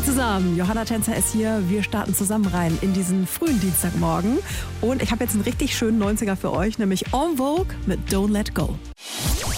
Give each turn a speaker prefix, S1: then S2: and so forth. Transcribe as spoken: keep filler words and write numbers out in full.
S1: zusammen, Johanna Tänzer ist hier. Wir starten zusammen rein in diesen frühen Dienstagmorgen. Und ich habe jetzt einen richtig schönen neunziger für euch, nämlich En Vogue mit Don't Let Go.